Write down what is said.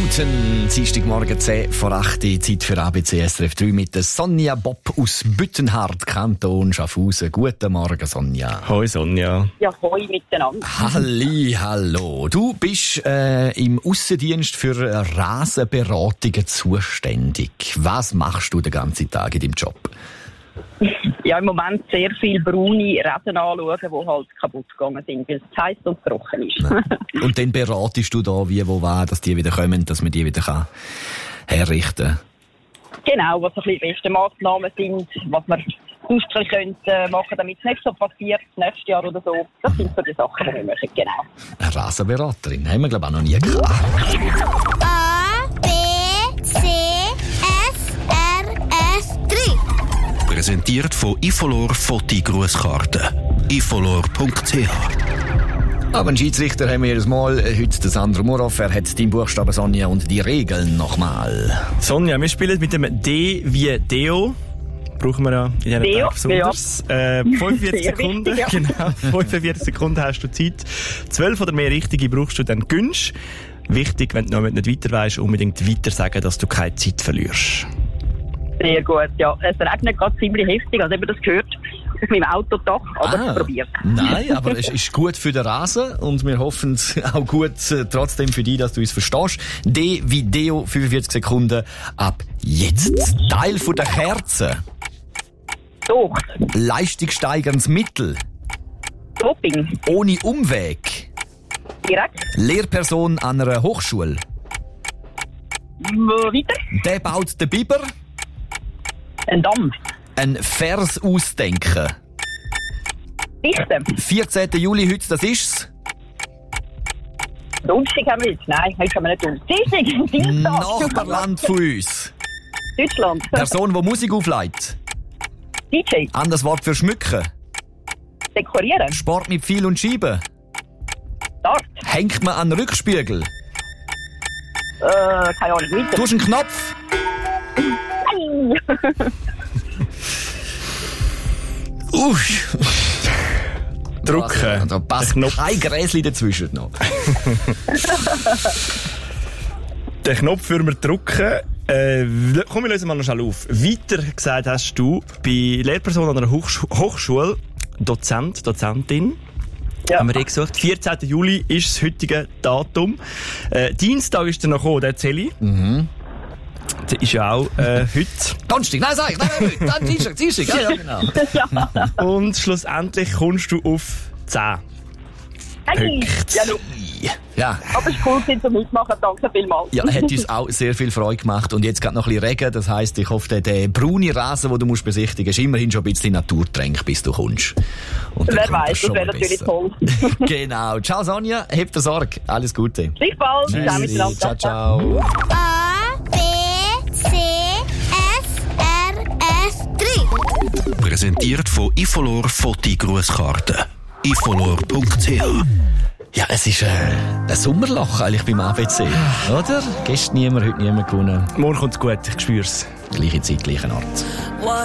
Minuten, Dienstagmorgen 10 vor 8 Uhr, Zeit für ABC SRF 3 mit der Sonja Bob aus Büttenhardt, Kanton Schaffhausen. Guten Morgen, Sonja. Hoi, Sonja. Ja, hoi miteinander. Hallo. Du bist im Aussendienst für Rasenberatungen zuständig. Was machst du den ganzen Tag in deinem Job? Ja, im Moment sehr viel braune Rasen anschauen, die halt kaputt gegangen sind, weil es heiß und trocken ist. Und dann beratest du da, wie, wo, was, dass die wieder kommen, dass man die wieder herrichten kann? Genau, was so ein bisschen die besten Massnahmen sind, was wir sonst können machen, damit es nicht so passiert, nächstes Jahr oder so. Das sind so die Sachen, die wir machen, genau. Eine Rasenberaterin haben wir, glaube ich, auch noch nie gehabt. A, B, C, S, R, F, 3. Präsentiert von Ifolor Foti-Grußkarten. ifolor.ch. Aber einen Schiedsrichter haben wir jedes Mal. Heute der Sandro Murhoff. Er hat deinen Buchstaben, Sonja, und die Regeln nochmal. Sonja, wir spielen mit dem D wie Deo. Brauchen wir ja in diesem Tag besonders. Ja. 45 Sekunden. Richtig, ja. Genau, 45 Sekunden hast du Zeit. 12 oder mehr richtige brauchst du dann günstig. Wichtig, wenn du noch nicht weiter weisst, unbedingt weiter sagen, dass du keine Zeit verlierst. Sehr gut, ja. Es regnet gerade ziemlich heftig, also eben das gehört auf meinem Autodach, aber probiert. Nein, aber es ist gut für den Rasen und wir hoffen es auch gut trotzdem für dich, dass du uns verstehst. D wie Deo, 45 Sekunden ab jetzt. Teil von der Kerze. Doch. Leistungssteigerndes Mittel. Doping. Ohne Umweg. Direkt. Lehrperson an einer Hochschule. Weiter. Der baut den Biber. Ein Damm. Ein Vers ausdenken. Dichte. 14. Juli heute, das ist's. Donnerstag haben wir jetzt. Nein, heute haben wir nicht Dienstag. Nachbarland von uns. Deutschland. Person, die Musik auflegt. DJ. Anderes Wort für schmücken. Dekorieren. Sport mit Pfeil und Scheibe. Dart. Hängt man an den Rückspiegel. Keine Ahnung, weiter. Du hast einen Knopf. Drucken. Da passt kein Gräschen dazwischen noch. Den Knopf für wir drucken. Komm, wir lösen mal noch schnell auf. Weiter gesagt hast du, bei Lehrperson an einer Hochschule, Dozentin, Ja. haben wir gesucht. 14. Juli ist das heutige Datum. Dienstag ist er noch gekommen, der Zeli. Der ist ja auch heute. Donnerstag, nein, sag ich, nein, Dienstag, ja, genau. Und schlussendlich kommst du auf 10. Hey. Ja, no. Ja. Aber es ist cool, dass Sie mitmachen. Danke vielmals. Ja, hat uns auch sehr viel Freude gemacht. Und jetzt geht noch ein bisschen Regen. Das heisst, ich hoffe, der braune Rasen, den du musst besichtigen musst, ist immerhin schon ein bisschen Naturtränk, bis du kommst. Und Wer weiß, das wäre natürlich toll. Genau. Ciao, Sonja. Habt ihr Sorge. Alles Gute. Bis bald. Ciao miteinander. Ciao, ciao. A, B, C, S, R, F, 3. Präsentiert von Ifolor Foti-Grußkarten. ifolor.ch. Ja, es ist ein Sommerloch eigentlich beim ABC, oder? Gestern niemand, heute niemand gewonnen. Morgen kommt's gut, ich spür's. Gleiche Zeit, gleicher Ort.